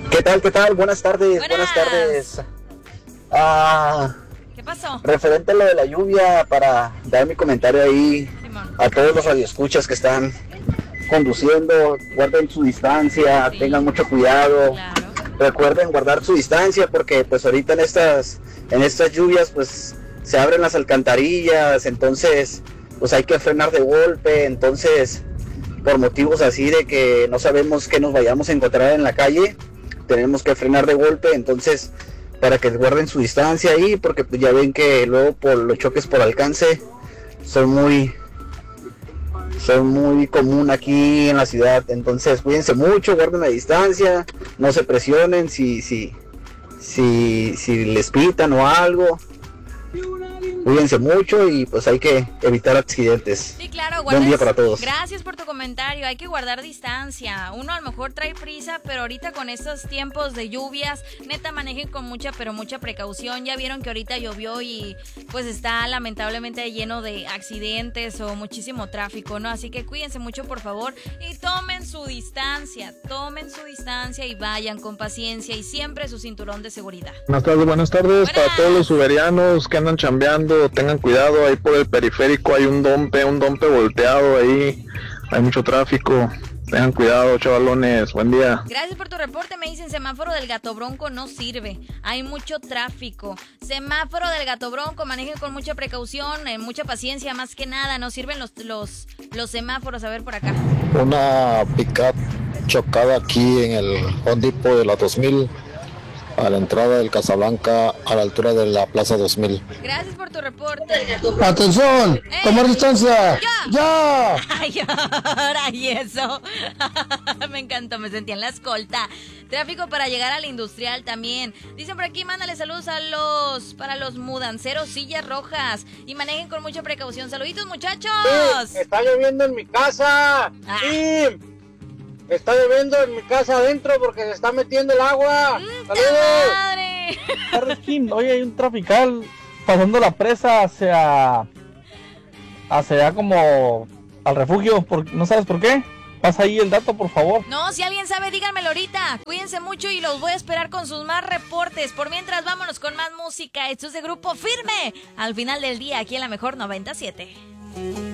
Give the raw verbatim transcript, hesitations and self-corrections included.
¿Qué tal, qué tal? Buenas tardes, Buenas, buenas tardes. Ah, ¿Qué pasó? referente a lo de la lluvia, para dar mi comentario ahí Simón. a todos los radioescuchas que están conduciendo, guarden su distancia, Sí. tengan mucho cuidado. Claro. Recuerden guardar su distancia porque pues ahorita en estas en estas lluvias pues se abren las alcantarillas, entonces pues hay que frenar de golpe, entonces por motivos así de que no sabemos qué nos vayamos a encontrar en la calle, tenemos que frenar de golpe, entonces para que guarden su distancia ahí, porque pues ya ven que luego por los choques por alcance son muy son muy común aquí en la ciudad, entonces cuídense mucho, guarden la distancia, no se presionen si si si si les pitan o algo. Cuídense mucho y pues hay que evitar accidentes. Sí, claro, Buen día para todos. Gracias por tu comentario. Hay que guardar distancia. Uno a lo mejor trae prisa, pero ahorita con estos tiempos de lluvias, neta manejen con mucha, pero mucha precaución. Ya vieron que ahorita llovió y pues está lamentablemente lleno de accidentes o muchísimo tráfico, ¿no? Así que cuídense mucho, por favor, y tomen su distancia, tomen su distancia y vayan con paciencia y siempre su cinturón de seguridad. Buenas tardes, buenas tardes. Buenas. Para todos los uberianos que andan chambeando, tengan cuidado, ahí por el periférico hay un dompe, un dompe volteado ahí, hay mucho tráfico, tengan cuidado, chavalones, buen día. Gracias por tu reporte. Me dicen semáforo del Gato Bronco no sirve, hay mucho tráfico. Semáforo del Gato Bronco, manejen con mucha precaución, eh, mucha paciencia, más que nada, no sirven los, los, los semáforos. A ver por acá. Una pickup chocada aquí en el Home Depot de la dos mil, a la entrada del Casablanca, a la altura de la Plaza dos mil. Gracias por tu reporte. ¡Atención! ¡Ey! ¡Tomar distancia! ¡Ya! ¡Ya! Ay, ahora y eso. Me encantó, me sentí en la escolta. Tráfico para llegar al industrial también. Dicen por aquí, mándale saludos a los para los mudanceros, sillas rojas. Y manejen con mucha precaución. Saluditos, muchachos. Sí, está lloviendo en mi casa. Ah. Sí, está lloviendo en mi casa adentro porque se está metiendo el agua. ¡Ta ¡Saludos! madre! Tardes, Kim. Hoy hay un trafical pasando la presa hacia hacia allá como al refugio. Por, ¿no sabes por qué? Pasa ahí el dato, por favor. No, si alguien sabe, díganmelo ahorita. Cuídense mucho y los voy a esperar con sus más reportes. Por mientras, vámonos con más música. Esto es de Grupo Firme. Al final del día, aquí en la Mejor noventa y siete.